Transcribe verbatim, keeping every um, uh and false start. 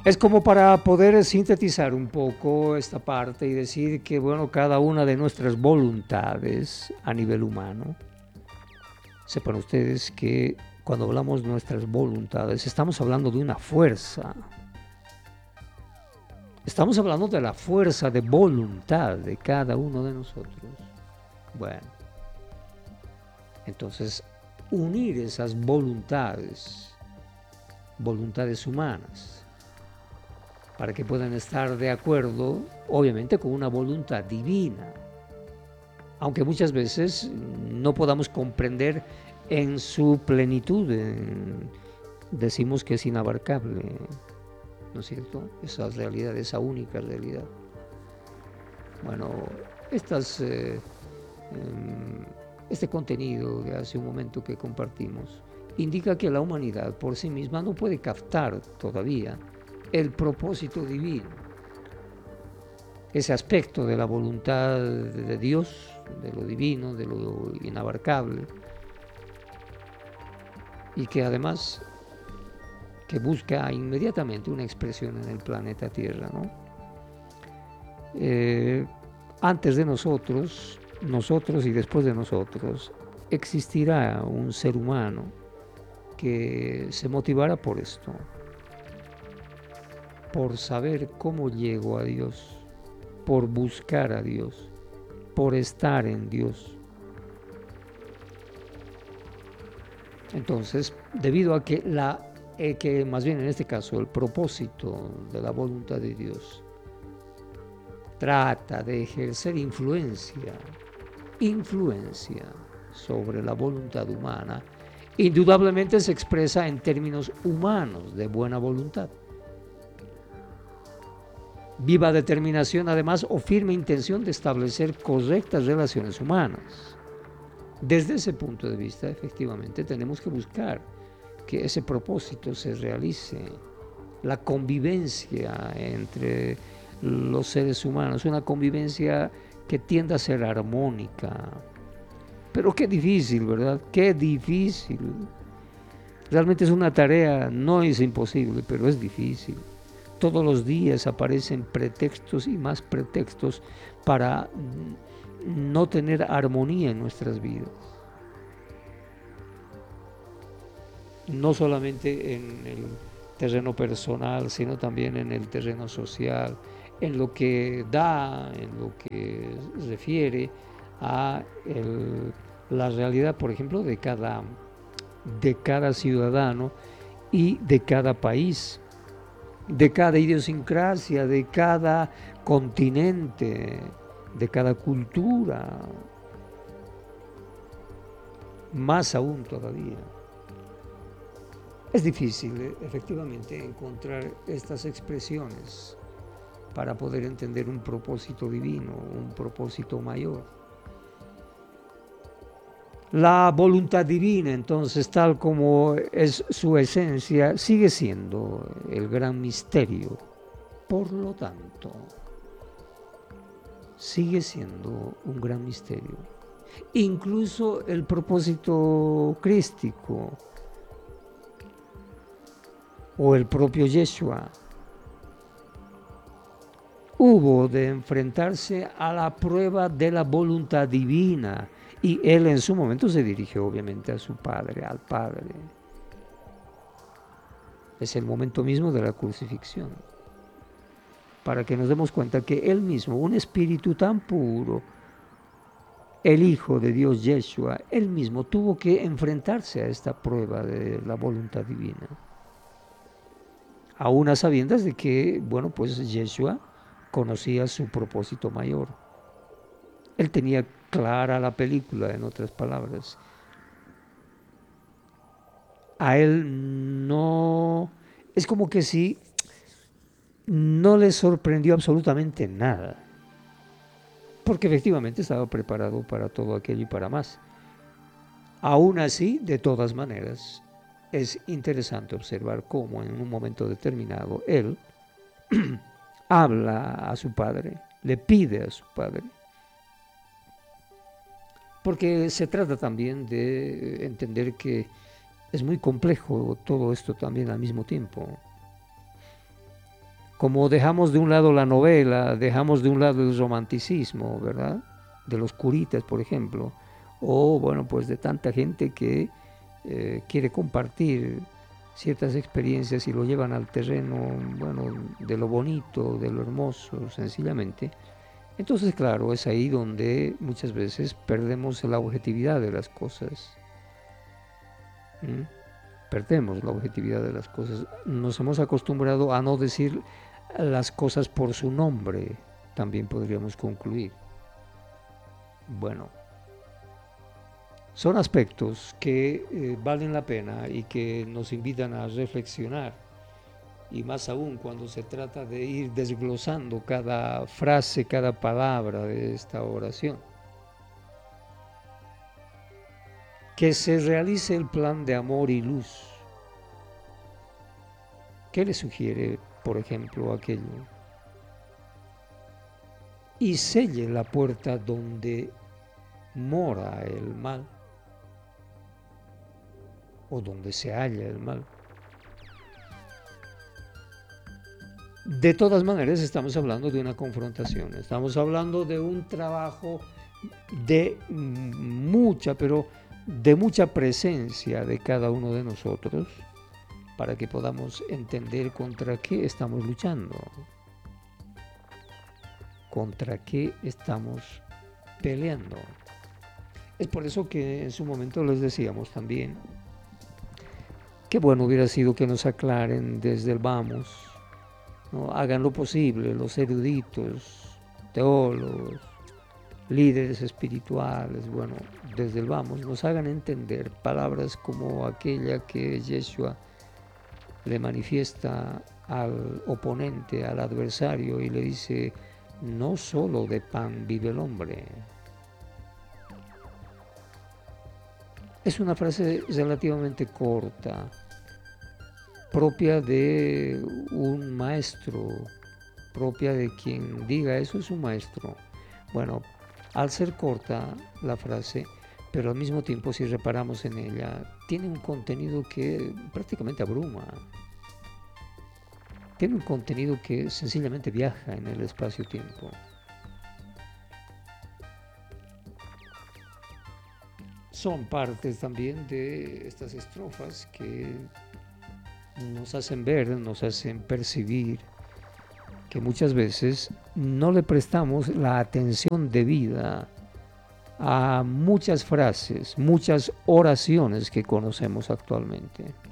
Es como para poder sintetizar un poco esta parte y decir que, bueno, cada una de nuestras voluntades a nivel humano, sepan ustedes que cuando hablamos de nuestras voluntades, estamos hablando de una fuerza. Estamos hablando de la fuerza de voluntad de cada uno de nosotros. Bueno, entonces, unir esas voluntades, voluntades humanas, para que puedan estar de acuerdo, obviamente, con una voluntad divina. Aunque muchas veces no podamos comprender en su plenitud, en, decimos que es inabarcable, ¿no es cierto? Esa realidad, esa única realidad. Bueno, estas, eh, este contenido de hace un momento que compartimos indica que la humanidad por sí misma no puede captar todavía el propósito divino, ese aspecto de la voluntad de Dios, de lo divino, de lo inabarcable, y que además que busca inmediatamente una expresión en el planeta Tierra, ¿no? Eh, antes de nosotros, nosotros y después de nosotros, existirá un ser humano que se motivará por esto, por saber cómo llego a Dios, por buscar a Dios, por estar en Dios. Entonces, debido a que la eh, que más bien en este caso el propósito de la voluntad de Dios trata de ejercer influencia, influencia sobre la voluntad humana, indudablemente se expresa en términos humanos de buena voluntad, viva determinación además o firme intención de establecer correctas relaciones humanas. Desde ese punto de vista, efectivamente, tenemos que buscar que ese propósito se realice, la convivencia entre los seres humanos, una convivencia que tienda a ser armónica. Pero qué difícil, ¿verdad? Qué difícil. Realmente es una tarea, no es imposible, pero es difícil. Todos los días aparecen pretextos y más pretextos para no tener armonía en nuestras vidas. No solamente en el terreno personal, sino también en el terreno social, en lo que da, en lo que refiere a el, la realidad, por ejemplo, de cada, de cada ciudadano y de cada país, de cada idiosincrasia, de cada continente, de cada cultura, más aún todavía. Es difícil, efectivamente, encontrar estas expresiones para poder entender un propósito divino, un propósito mayor. La voluntad divina, entonces, tal como es su esencia, sigue siendo el gran misterio. Por lo tanto, sigue siendo un gran misterio. Incluso el propósito crístico, o el propio Yeshua, hubo de enfrentarse a la prueba de la voluntad divina, y él en su momento se dirigió obviamente a su Padre, al Padre. Es el momento mismo de la crucifixión, para que nos demos cuenta que él mismo, un espíritu tan puro, el Hijo de Dios Yeshua, él mismo tuvo que enfrentarse a esta prueba de la voluntad divina. Aún a sabiendas de que, bueno, pues Yeshua conocía su propósito mayor. Él tenía clara la película, en otras palabras. A él no... Es como que si no le sorprendió absolutamente nada. Porque efectivamente estaba preparado para todo aquello y para más. Aún así, de todas maneras, es interesante observar cómo en un momento determinado él habla a su padre, le pide a su padre. Porque se trata también de entender que es muy complejo todo esto también al mismo tiempo. Como dejamos de un lado la novela, dejamos de un lado el romanticismo, ¿verdad? De los curitas, por ejemplo, o bueno, pues de tanta gente que eh, quiere compartir ciertas experiencias y lo llevan al terreno, bueno, de lo bonito, de lo hermoso, sencillamente. Entonces, claro, es ahí donde muchas veces perdemos la objetividad de las cosas. ¿Mm? Perdemos la objetividad de las cosas. Nos hemos acostumbrado a no decir las cosas por su nombre, también podríamos concluir. Bueno, son aspectos que eh, valen la pena y que nos invitan a reflexionar, y más aún cuando se trata de ir desglosando cada frase, cada palabra de esta oración. Que se realice el plan de amor y luz. ¿Qué le sugiere, por ejemplo, aquello? Y selle la puerta donde mora el mal, o donde se halla el mal. De todas maneras, estamos hablando de una confrontación, estamos hablando de un trabajo de mucha, pero de mucha presencia de cada uno de nosotros, para que podamos entender contra qué estamos luchando, contra qué estamos peleando. Es por eso que en su momento les decíamos también que bueno hubiera sido que nos aclaren desde el vamos, ¿no? Hagan lo posible los eruditos, teólogos, líderes espirituales, bueno, desde el vamos, nos hagan entender palabras como aquella que Yeshua le manifiesta al oponente, al adversario, y le dice: no solo de pan vive el hombre. Es una frase relativamente corta, propia de un maestro, propia de quien diga eso es un maestro. Bueno, al ser corta la frase, pero al mismo tiempo, si reparamos en ella, tiene un contenido que prácticamente abruma. Tiene un contenido que sencillamente viaja en el espacio-tiempo. Son partes también de estas estrofas que nos hacen ver, nos hacen percibir que muchas veces no le prestamos la atención debida a muchas frases, muchas oraciones que conocemos actualmente.